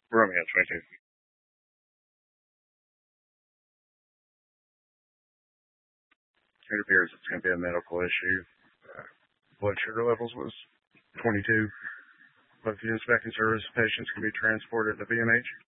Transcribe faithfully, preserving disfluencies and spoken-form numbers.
Romeo twenty-two. It appears it's going to be a medical issue. Uh, blood sugar levels was twenty-two. But if you inspecting service, patients can be transported to B M H.